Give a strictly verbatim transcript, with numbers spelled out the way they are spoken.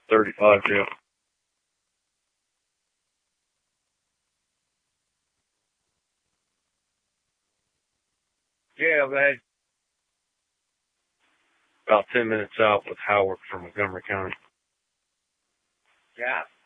thirty-five, yeah. Yeah, man. About ten minutes out with Howard from Montgomery County. Yeah.